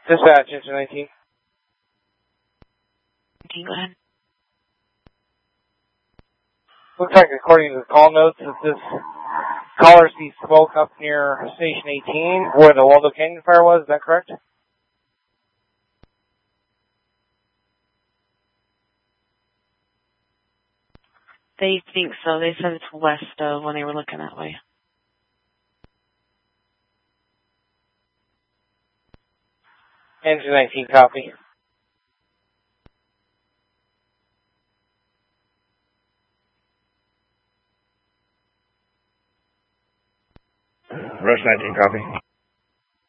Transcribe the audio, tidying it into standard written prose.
Dispatch, engine 19. Go ahead. Looks like according to the call notes that this caller sees smoke up near Station 18 where the Waldo Canyon fire was. Is that correct? They think so. They said it's west of when they were looking that way. Engine 19, copy. Rush 19, copy.